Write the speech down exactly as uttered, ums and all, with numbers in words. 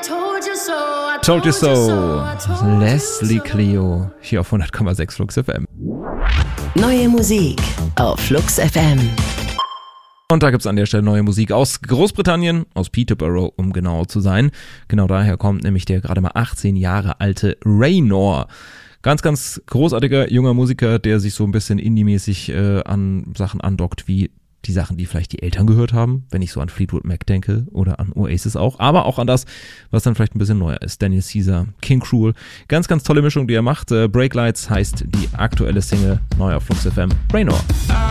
Told You So, Leslie Clio, hier auf hundert Komma sechs Flux F M. Neue Musik auf Flux F M. Und da gibt es an der Stelle neue Musik aus Großbritannien, aus Peterborough, um genau zu sein. Genau daher kommt nämlich der gerade mal achtzehn Jahre alte Raynor. Ganz, ganz großartiger junger Musiker, der sich so ein bisschen indie-mäßig äh, an Sachen andockt, wie die Sachen, die vielleicht die Eltern gehört haben, wenn ich so an Fleetwood Mac denke oder an Oasis auch, aber auch an das, was dann vielleicht ein bisschen neuer ist. Daniel Caesar, King Cruel, ganz, ganz tolle Mischung, die er macht. Äh, Break Lights heißt die aktuelle Single, neuer Flux F M, Raynor.